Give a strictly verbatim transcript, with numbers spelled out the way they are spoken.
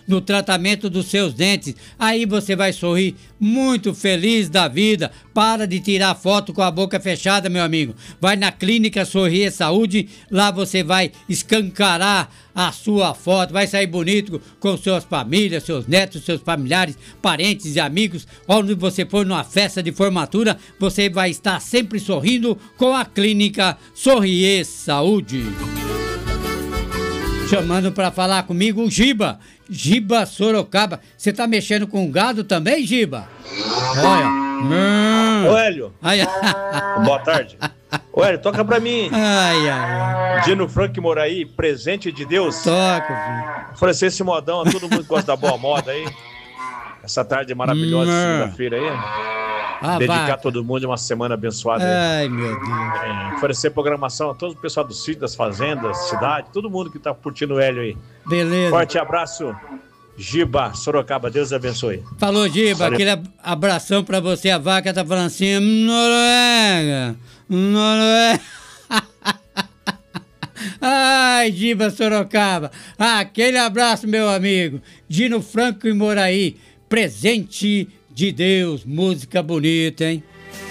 no tratamento dos seus dentes. Aí você vai sorrir muito feliz da vida. Para de tirar foto com a boca fechada, meu amigo. Vai na Clínica Sorrir Saúde, lá você vai escancarar a sua foto, vai sair bonito com suas famílias, seus netos, seus familiares, parentes e amigos. Onde você for numa festa de formatura, você vai estar sempre sorrindo com a Clínica Sorrir Saúde. Chamando para falar comigo o Giba, Giba Sorocaba. Você tá mexendo com gado também, Giba? Olha. Hum. Ô, Hélio. Ai, boa tarde. Ô, Hélio, toca pra mim. Ai, ai. Dino Frank Moraí, Presente de Deus. Toca, filho. Oferecer esse modão a todo mundo que gosta da boa moda aí. Essa tarde maravilhosa, Hum. segunda-feira aí. Ah, Dedicar vai. a todo mundo uma semana abençoada aí. Ai, meu Deus. É, oferecer programação a todo o pessoal do sítio, das fazendas, cidade, todo mundo que tá curtindo o Hélio aí. Beleza. Forte abraço, Giba, Sorocaba, Deus abençoe. Falou, Giba, Valeu. aquele ab- abração pra você. A vaca tá falando assim, Noruega, Noruega. Ai, Giba Sorocaba, aquele abraço, meu amigo. Dino Franco e Moraí, Presente de Deus, música bonita, hein?